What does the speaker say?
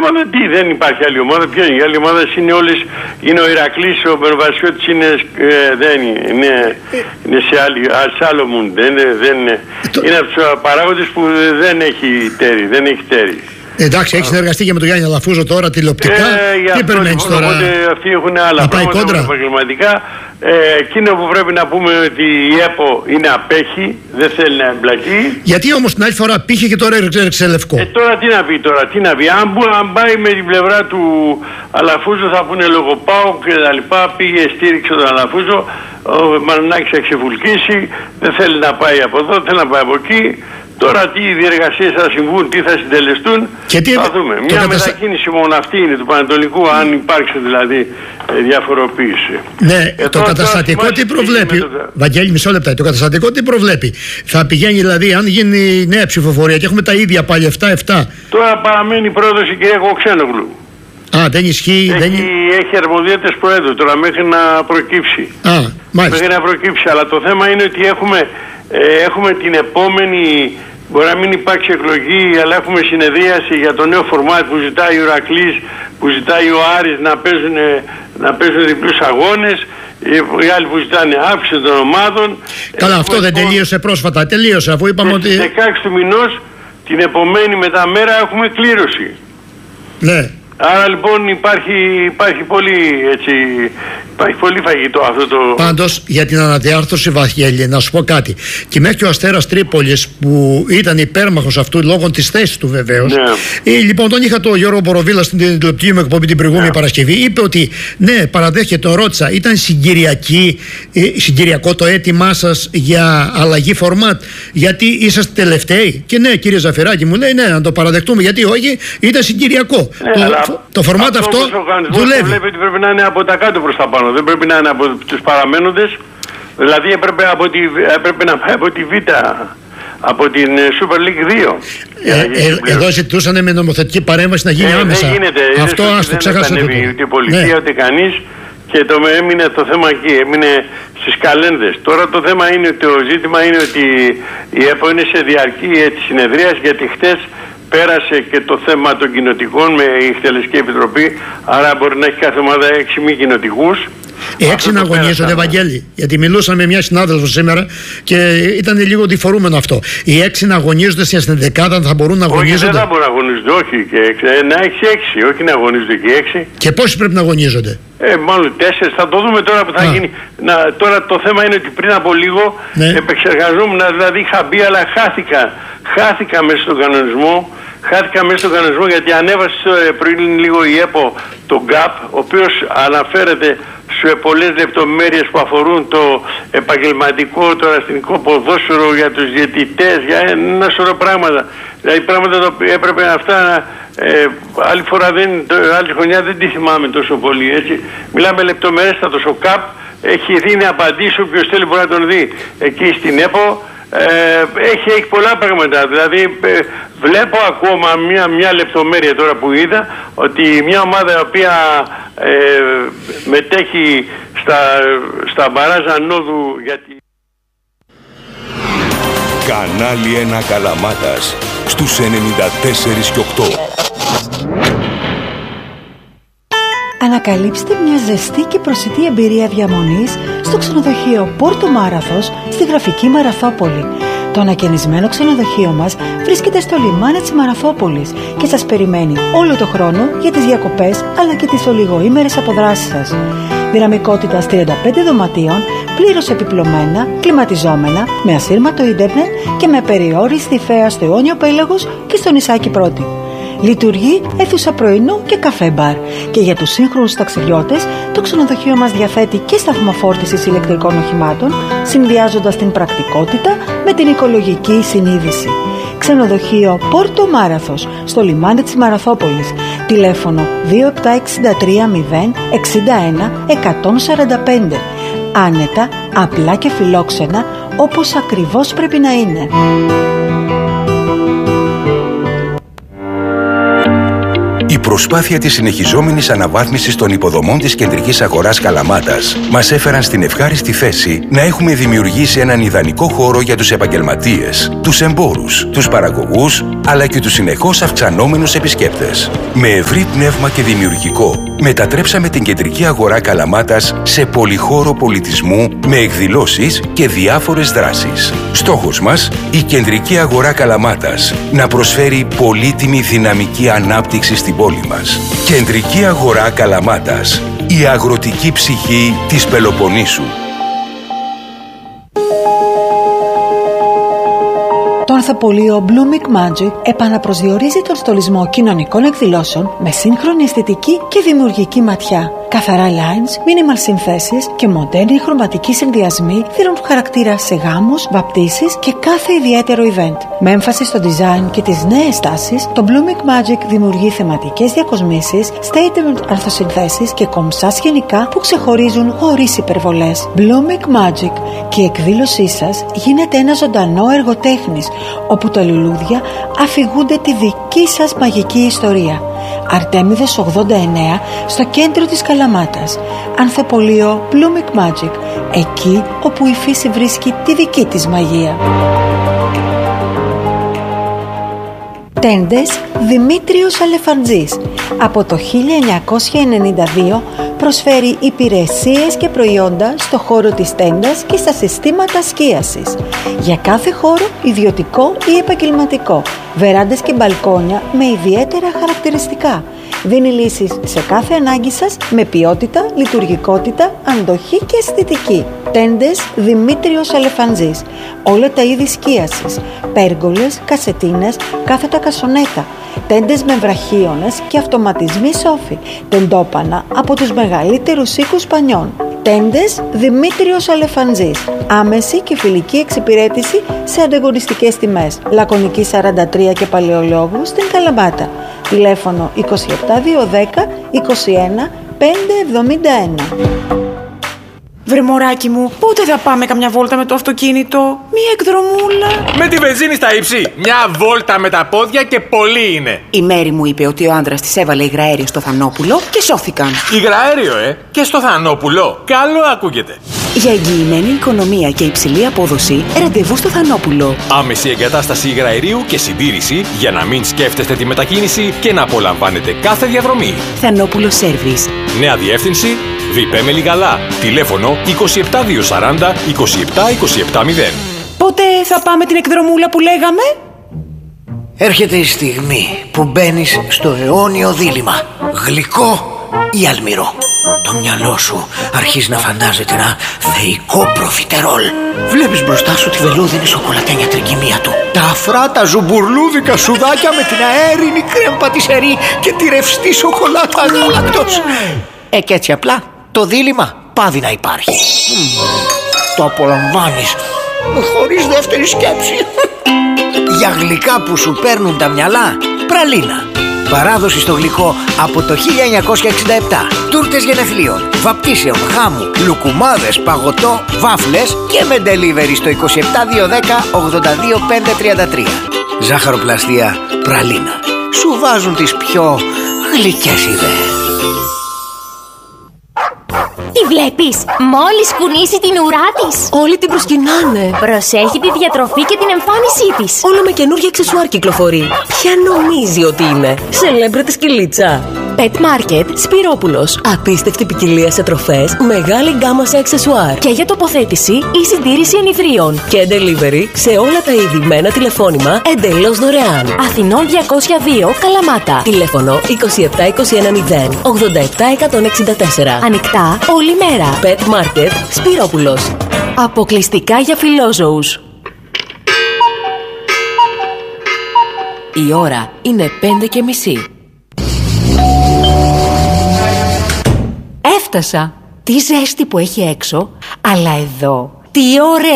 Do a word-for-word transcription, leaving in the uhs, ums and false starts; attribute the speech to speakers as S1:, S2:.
S1: ομάδα τι, δεν υπάρχει άλλη ομάδα. Ποια είναι η άλλη ομάδα? Είναι όλες, είναι ο Ηρακλής, ο Μπερβασιώτης είναι, ε, δεν είναι, είναι σε, άλλη, σε άλλο μουντ. Δεν, δεν είναι, είναι από τους παράγοντες που δεν έχει τέρι, δεν έχει τέρι.
S2: Εντάξει, έχει συνεργαστεί και με τον Γιάννη Αλαφούζο τώρα τηλεοπτικά. Ε, τι περιμένεις τώρα?
S1: Οπότε αυτοί έχουν άλλα
S2: να πάει κόντρα
S1: επαγγελματικά. Ε, εκείνο που πρέπει να πούμε ότι η ΕΠΟ είναι απέχει, δεν θέλει να εμπλακεί.
S2: Γιατί όμως την άλλη φορά πήγε και τώρα έριξε λευκό.
S1: Ε, τώρα τι να πει τώρα, τι να πει. Αν, μπου, αν πάει με την πλευρά του Αλαφούζο θα πούνε λογοπάω και τα λοιπά. Πήγε, στήριξε τον Αλαφούζο. Ο Μαρινάκης θα ξεφουλκίσει. Δεν θέλει να πάει από εδώ, θέλει να πάει από εκεί. Τώρα τι διεργασίες θα συμβούν, τι θα συντελεστούν,
S2: και τι...
S1: θα δούμε. Μια καταστα... μετακίνηση μόνο αυτή είναι του Πανατολικού, αν υπάρξει δηλαδή διαφοροποίηση.
S2: Ναι, ε, το τώρα, καταστατικό τώρα, τι προβλέπει, το... Βαγγέλη, μισό λεπτά, το καταστατικό τι προβλέπει? Θα πηγαίνει δηλαδή, αν γίνει νέα ψηφοφορία και έχουμε τα ίδια πάλι επτά επτά.
S1: Τώρα παραμένει πρόεδρος η κυρία Κοξένογλου.
S2: Α, δεν ισχύει.
S1: Έχει,
S2: δεν...
S1: έχει αρμοδιότητες προέδρου τώρα μέχρι να προκύψει.
S2: Α, μάλιστα.
S1: Μέχρι να προκύψει, αλλά το θέμα είναι ότι έχουμε, ε, έχουμε την επόμενη. Μπορεί να μην υπάρξει εκλογή, αλλά έχουμε συνεδρίαση για το νέο φορμάτ που ζητάει ο Ηρακλής, που ζητάει ο Άρης να παίζουν, να παίζουν διπλούς αγώνες, οι άλλοι που ζητάνε αύξηση των ομάδων.
S2: Καλά, έχουμε αυτό δεν λοιπόν, τελείωσε πρόσφατα, τελείωσε αφού είπαμε ότι...
S1: Στις δεκαέξι του μηνός, την επομένη μετά μέρα έχουμε κλήρωση.
S2: Ναι.
S1: Άρα λοιπόν υπάρχει, υπάρχει, πολύ, έτσι, υπάρχει πολύ φαγητό αυτό το...
S2: Πάντως για την αναδιάρθρωση, Βαγγέλη, να σου πω κάτι. Και μέχρι και ο Αστέρας Τρίπολης που ήταν υπέρμαχος αυτού λόγω της θέσης του βεβαίως.
S1: Ναι.
S2: Ε, λοιπόν, τον είχα τον Γιώργο Μποροβίλα στην τηλεοπτική μου εκπομπή την προηγούμενη ναι. Παρασκευή. Είπε ότι ναι, παραδέχεται, τον ρώτησα, ήταν συγκυριακή, ε, συγκυριακό το αίτημά σας για αλλαγή φορμάτ, γιατί είσαστε τελευταίοι? Και ναι, κύριε Ζαφυράκη, μου λέει ναι, να το παραδεχτούμε, γιατί όχι, ήταν συγκυριακό.
S1: Ναι,
S2: το,
S1: αλλά...
S2: Το φορμάτ αυτό δουλεύει.
S1: Βλέπει ότι πρέπει να είναι από τα κάτω προς τα πάνω. Δεν πρέπει να είναι από τους παραμένοντες. Δηλαδή έπρεπε, από τη, έπρεπε να πάει από τη Β, από την Super League δύο.
S2: Ε, ε, εδώ ζητούσαν με νομοθετική παρέμβαση να γίνει ε, άμεσα.
S1: Δεν γίνεται.
S2: Αυτό ας το ξέχασε.
S1: Ούτε η πολιτεία ναι. ούτε κανείς. Και το έμεινε το θέμα εκεί. Έμεινε στις καλένδες. Τώρα το θέμα είναι, το ζήτημα είναι ότι η ΕΠΟ είναι σε διαρκή συνεδρίαση, γιατί χτες πέρασε και το θέμα των κοινοτικών με η Εκτελεστική Επιτροπή, άρα μπορεί να έχει κάθε ομάδα έξι μη κοινοτικούς.
S2: Έξι να αγωνίζονται, Βαγγέλη. Γιατί μιλούσα με μια συνάδελφο σήμερα και ήταν λίγο διφορούμενο αυτό. Οι έξι να αγωνίζονται στην δεκάδα θα μπορούν να αγωνίζονται.
S1: Όχι, δεν θα μπορούν να αγωνίζονται, όχι και έξι. Ε, να έχει έξι, όχι να αγωνίζονται και έξι.
S2: Και πόσοι πρέπει να αγωνίζονται?
S1: Ε, μάλλον τέσσερις. Θα το δούμε τώρα που θα Α. γίνει. Να, τώρα το θέμα είναι ότι πριν από λίγο ναι. επεξεργαζόμουν, δηλαδή είχα μπει, αλλά χάθηκα. Χάθηκα μέσα στον κανονισμό. Χάθηκα μέσα στον κανονισμό γιατί ανέβασε πριν λίγο η ΕΠΟ το γκάπ, ο οποίος αναφέρεται σε πολλές λεπτομέρειες που αφορούν το επαγγελματικό, το ερασιτεχνικό ποδόσφαιρο, για τους διαιτητές, για ένα σωρό πράγματα. Δηλαδή πράγματα τα οποία έπρεπε αυτά, ε, άλλη φορά δεν, το, άλλη χρονιά δεν τη θυμάμαι τόσο πολύ, έτσι. Μιλάμε λεπτομερέστατος, ο ΚΑΠ έχει δίνει απαντήσεις, όποιος θέλει μπορεί να τον δει εκεί στην ΕΠΟ. Ε, έχει, έχει πολλά πράγματα. Δηλαδή ε, βλέπω ακόμα μια, μια λεπτομέρεια τώρα που είδα, ότι μια ομάδα η οποία ε, μετέχει στα, στα μπαράζ ανόδου για τη...
S3: Κανάλι ένα Καλαμάτας στους ενενήντα τέσσερα και οκτώ.
S4: Ανακαλύψτε μια ζεστή και προσιτή εμπειρία διαμονής στο ξενοδοχείο Πόρτο Μάραθος στη γραφική Μαραθόπολη. Το ανακαινισμένο ξενοδοχείο μας βρίσκεται στο λιμάνι της Μαραθόπολης και σας περιμένει όλο το χρόνο για τις διακοπές αλλά και τις ολιγοήμερες αποδράσεις σας. Δυναμικότητας τριάντα πέντε δωματίων, πλήρως επιπλωμένα, κλιματιζόμενα, με ασύρματο ίντερνετ και με περιόριστη θέα στο Αιώνιο Πέλαγος και στο νησάκι Πρώτη. Λειτουργεί αίθουσα πρωινού και καφέ μπαρ. Και για τους σύγχρονους ταξιδιώτες, το ξενοδοχείο μας διαθέτει και σταθμό φόρτισης ηλεκτρικών οχημάτων, συνδυάζοντας την πρακτικότητα με την οικολογική συνείδηση. Ξενοδοχείο Πόρτο Μάραθος, στο λιμάνι της Μαραθόπολης. Τηλέφωνο δύο επτά έξι τρία μηδέν εξήντα ένα εκατόν σαράντα πέντε. Άνετα, απλά και φιλόξενα, όπως ακριβώς πρέπει να είναι.
S3: προσπάθεια της συνεχιζόμενης αναβάθμισης των υποδομών της κεντρικής αγοράς Καλαμάτας μας έφεραν στην ευχάριστη θέση να έχουμε δημιουργήσει έναν ιδανικό χώρο για τους επαγγελματίες, τους εμπόρους, τους παραγωγούς, αλλά και τους συνεχώς αυξανόμενους επισκέπτες. Με ευρύ πνεύμα και δημιουργικό, μετατρέψαμε την κεντρική αγορά Καλαμάτας σε πολυχώρο πολιτισμού με εκδηλώσεις και διάφορες δράσεις. Στόχος μας, η κεντρική αγορά Καλαμάτας να προσφέρει πολύτιμη δυναμική ανάπτυξη στην πόλη μας. Κεντρική αγορά Καλαμάτας, η αγροτική ψυχή της Πελοποννήσου.
S4: Το ανθοπολείο Blooming Magic επαναπροσδιορίζει τον στολισμό κοινωνικών εκδηλώσεων με σύγχρονη αισθητική και δημιουργική ματιά. Καθαρά lines, minimal συνθέσεις και μοντέρνοι χρωματικοί συνδυασμοί δίνουν χαρακτήρα σε γάμους, βαπτίσεις και κάθε ιδιαίτερο event. Με έμφαση στο design και τις νέες τάσεις, το Blooming Magic δημιουργεί θεματικές διακοσμήσεις, statement αρθοσυνθέσεις και κομψά σκηνικά που ξεχωρίζουν χωρίς υπερβολές. Blooming Magic, και η εκδήλωσή σας γίνεται ένα ζωντανό έργο τέχνης, όπου τα λουλούδια αφηγούνται τη δική σας μαγική ιστορία. Αρτέμιδες ογδόντα εννέα, στο κέντρο της Καλαμάτας. Ανθοπολείο Blooming Magic, εκεί όπου η φύση βρίσκει τη δική της μαγεία. Τέντες Δημήτριος Αλεφαντζής. Από το χίλια εννιακόσια ενενήντα δύο προσφέρει υπηρεσίες και προϊόντα στο χώρο της τέντας και στα συστήματα σκίασης. Για κάθε χώρο, ιδιωτικό ή επαγγελματικό, βεράντες και μπαλκόνια με ιδιαίτερα χαρακτηριστικά. Δίνει λύσεις σε κάθε ανάγκη σας με ποιότητα, λειτουργικότητα, αντοχή και αισθητική. Τέντες Δημήτριος Αλεφαντζής. Όλα τα είδη σκίασης, πέργολες, κασετίνες, κάθετα κασονέτα, τέντες με βραχίονες και αυτοματισμοί σόφι, τεντόπανα από τους μεγαλύτερους οίκους πανιών. Τέντες Δημήτριος Αλεφαντζής. Άμεση και φιλική εξυπηρέτηση σε ανταγωνιστικές τιμές. Λακωνική σαράντα τρία και Παλαιολόγου στην Καλαμάτα. Τηλέφωνο είκοσι επτά διακόσια δέκα είκοσι ένα πεντακόσια εβδομήντα ένα.
S5: Βρε μωράκι μου, πότε θα πάμε καμιά βόλτα με το αυτοκίνητο? Μία εκδρομούλα.
S6: Με τη βενζίνη στα ύψη. Μια βόλτα με τα πόδια και πολύ είναι.
S5: Η Μέρη μου είπε ότι ο άντρας της έβαλε υγραέριο στο Θανόπουλο και σώθηκαν.
S6: Υγραέριο, ε! Και στο Θανόπουλο. Καλό ακούγεται.
S5: Για εγγυημένη οικονομία και υψηλή απόδοση, ραντεβού στο Θανόπουλο.
S6: Άμεση εγκατάσταση υγραερίου και συντήρηση για να μην σκέφτεστε τη μετακίνηση και να απολαμβάνετε κάθε διαδρομή.
S5: Θανόπουλο Service.
S6: Νέα διεύθυνση Βιπέ Μελιγαλά. Τηλέφωνο είκοσι επτά διακόσια σαράντα είκοσι επτά είκοσι επτά μηδέν.
S5: Πότε θα πάμε την εκδρομούλα που λέγαμε?
S7: Έρχεται η στιγμή που μπαίνεις στο αιώνιο δίλημμα. Γλυκό ή αλμυρό. Το μυαλό σου αρχίζει να φαντάζεται ένα θεϊκό προφιτερόλ. Βλέπεις μπροστά σου τη βελούδινη σοκολατένια τρικυμία του, τα αφρά τα ζουμπουρλούδικα σουδάκια με την αέρινη κρέμ πατησερή και τη ρευστή σοκολάτα γάλακτος. Ε, και έτσι απλά το δίλημμα πάβει να υπάρχει. Το απολαμβάνεις χωρίς δεύτερη σκέψη. Για γλυκά που σου παίρνουν τα μυαλά, πραλίνα. Παράδοση στο γλυκό από το χίλια εννιακόσια εξήντα επτά. Τούρτες γενεθλίων, βαπτίσεων, γάμου, λουκουμάδες, παγωτό, βάφλες και με delivery στο είκοσι επτά διακόσια δέκα ογδόντα δύο πεντακόσια τριάντα τρία. Ζάχαροπλαστεία πραλίνα. Σου βάζουν τις πιο γλυκές ιδέες.
S8: Τη βλέπεις? Μόλις κουνήσει την ουρά της,
S9: όλοι την προσκυνάνε.
S8: Προσέχει τη διατροφή και την εμφάνισή της.
S9: Όλο με καινούργια αξεσουάρ κυκλοφορεί. Ποια νομίζει ότι είναι? Σελέμπρε σκυλίτσα.
S8: Pet Market
S9: Σπυρόπουλος. Απίστευτη ποικιλία σε τροφές, μεγάλη γκάμα σε αξεσουάρ.
S8: Και για τοποθέτηση ή συντήρηση ενιδρίων.
S9: Και delivery σε όλα τα είδη με ένα τηλεφώνημα εντελώς δωρεάν.
S8: Αθηνών διακόσια δύο, Καλαμάτα.
S9: Τηλέφωνο είκοσι επτά είκοσι ένα μηδέν ογδόντα επτά εκατόν εξήντα τέσσερα.
S8: Ανοιχτά όλη μέρα.
S9: Pet Market Σπυρόπουλος.
S8: Αποκλειστικά για φιλόζωους.
S9: Η ώρα είναι πέντε και μισή.
S8: Έφτασα. Τι ζέστη που έχει έξω, αλλά εδώ τι ωραία.